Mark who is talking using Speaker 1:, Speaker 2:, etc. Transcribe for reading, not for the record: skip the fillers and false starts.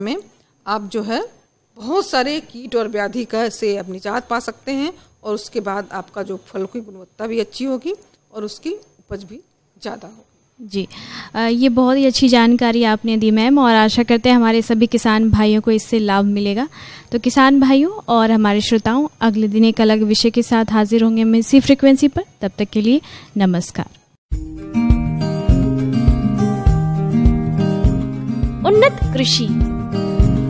Speaker 1: में आप जो है बहुत सारे कीट और व्याधि का से आप निजात पा सकते हैं, और उसके बाद आपका जो फल की गुणवत्ता भी अच्छी होगी और उसकी उपज भी ज़्यादा होगी।
Speaker 2: जी, ये बहुत ही अच्छी जानकारी आपने दी मैम, और आशा करते हैं हमारे सभी किसान भाइयों को इससे लाभ मिलेगा। तो किसान भाइयों और हमारे श्रोताओं, अगले दिन एक अलग विषय के साथ हाजिर होंगे हम इसी फ्रीक्वेंसी पर। तब तक के लिए नमस्कार।
Speaker 3: उन्नत कृषि